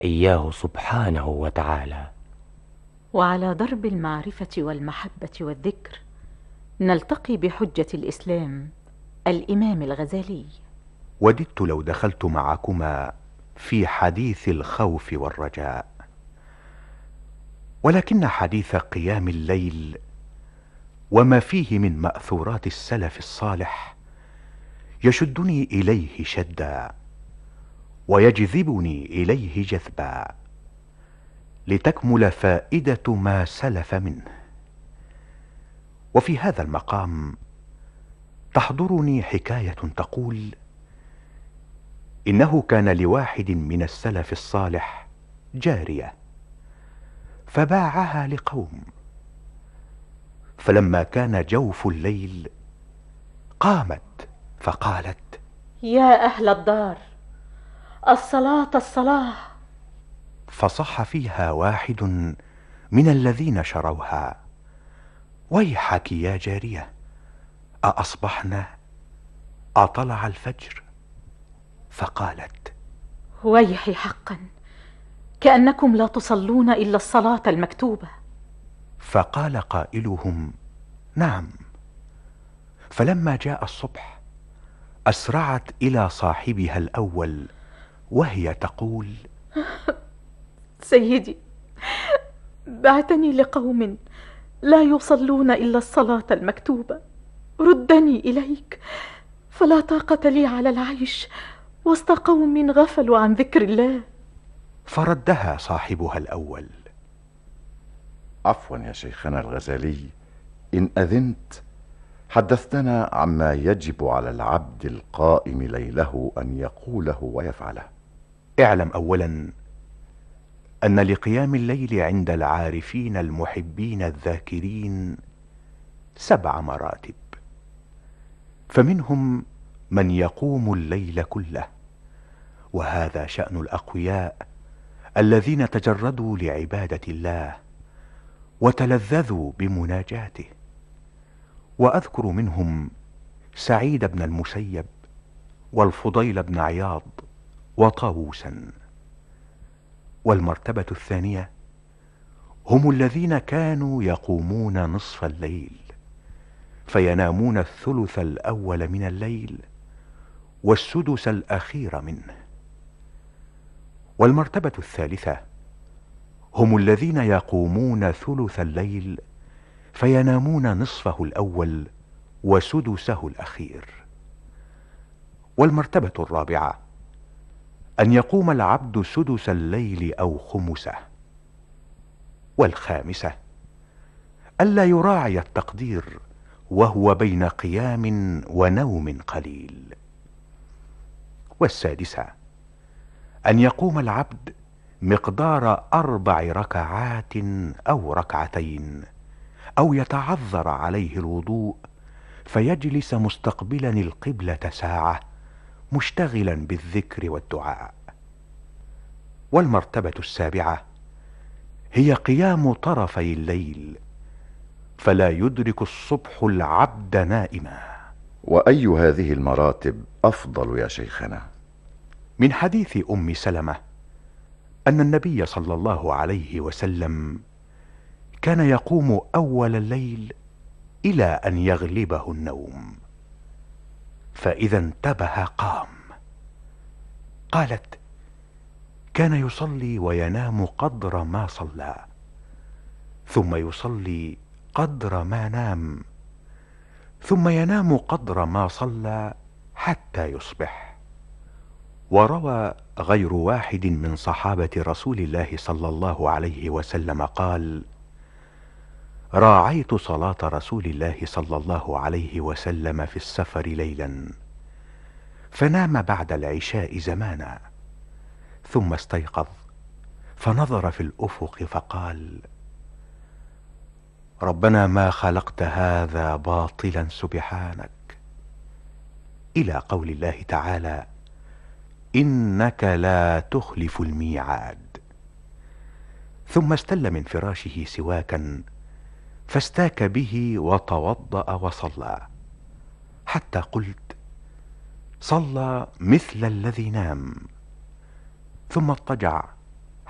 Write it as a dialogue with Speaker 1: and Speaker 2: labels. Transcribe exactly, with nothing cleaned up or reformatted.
Speaker 1: إياه سبحانه وتعالى.
Speaker 2: وعلى درب المعرفة والمحبة والذكر نلتقي بحجة الإسلام الإمام الغزالي.
Speaker 3: وددت لو دخلت معكما في حديث الخوف والرجاء، ولكن حديث قيام الليل وما فيه من مأثورات السلف الصالح يشدني إليه شدا ويجذبني إليه جذبا، لتكمل فائدة ما سلف منه. وفي هذا المقام تحضرني حكاية تقول: إنه كان لواحد من السلف الصالح جارية فباعها لقوم، فلما كان جوف الليل قامت فقالت:
Speaker 2: يا أهل الدار، الصلاة الصلاة.
Speaker 3: فصح فيها واحد من الذين شروها: ويحك يا جارية، أأصبحنا أطلع الفجر؟ فقالت:
Speaker 2: ويحي حقا، كأنكم لا تصلون إلا الصلاة المكتوبة.
Speaker 3: فقال قائلهم: نعم. فلما جاء الصبح أسرعت إلى صاحبها الأول وهي تقول:
Speaker 2: سيدي، بعتني لقوم لا يصلون إلا الصلاة المكتوبة، ردني إليك، فلا طاقة لي على العيش وسط قوم غفلوا عن ذكر الله.
Speaker 3: فردها صاحبها الأول:
Speaker 4: عفوا يا شيخنا الغزالي، إن أذنت حدثتنا عما يجب على العبد القائم ليله أن يقوله ويفعله.
Speaker 3: اعلم أولا أن لقيام الليل عند العارفين المحبين الذاكرين سبع مراتب، فمنهم من يقوم الليل كله، وهذا شأن الأقوياء الذين تجردوا لعبادة الله وتلذذوا بمناجاته. وأذكر منهم سعيد بن المسيب والفضيل بن عياض وطاووسا. والمرتبة الثانية هم الذين كانوا يقومون نصف الليل فينامون الثلث الأول من الليل والسدس الأخير منه. والمرتبة الثالثة هم الذين يقومون ثلث الليل فينامون نصفه الأول وسدسه الأخير. والمرتبة الرابعة أن يقوم العبد سدس الليل أو خمسه. والخامسة ألا يراعي التقدير وهو بين قيام ونوم قليل. والسادسة أن يقوم العبد مقدار أربع ركعات أو ركعتين، أو يتعذر عليه الوضوء فيجلس مستقبلا القبلة ساعة مشتغلا بالذكر والدعاء. والمرتبة السابعة هي قيام طرفي الليل فلا يدرك الصبح العبد نائما.
Speaker 4: وأي هذه المراتب أفضل يا شيخنا؟
Speaker 3: من حديث أم سلمة أن النبي صلى الله عليه وسلم كان يقوم أول الليل إلى أن يغلبه النوم، فإذا انتبه قام. قالت: كان يصلي وينام قدر ما صلى، ثم يصلي قدر ما نام، ثم ينام قدر ما صلى حتى يصبح. وروى غير واحد من صحابة رسول الله صلى الله عليه وسلم قال: راعيت صلاة رسول الله صلى الله عليه وسلم في السفر ليلا، فنام بعد العشاء زمانا، ثم استيقظ فنظر في الأفق فقال: ربنا ما خلقت هذا باطلا سبحانك، إلى قول الله تعالى: إنك لا تخلف الميعاد. ثم استل من فراشه سواكا فاستاك به وتوضأ وصلى، حتى قلت: صلى مثل الذي نام. ثم اضطجع